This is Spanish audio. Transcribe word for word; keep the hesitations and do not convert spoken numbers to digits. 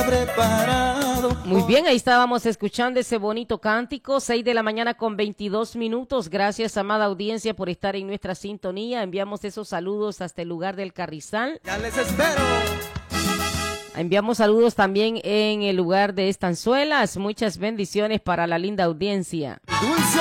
preparado. Muy bien, ahí estábamos escuchando ese bonito cántico, seis de la mañana con veintidós minutos. Gracias, amada audiencia, por estar en nuestra sintonía. Enviamos esos saludos hasta el lugar del Carrizal. Ya les espero. Enviamos saludos también en el lugar de Estanzuelas. Muchas bendiciones para la linda audiencia. Dulce